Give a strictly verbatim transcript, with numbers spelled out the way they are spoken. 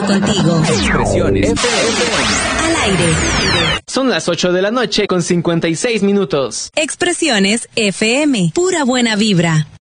contigo. Expresiones F M. Al aire. Son las ocho de la noche con cincuenta y seis minutos. Expresiones F M. Pura buena vibra.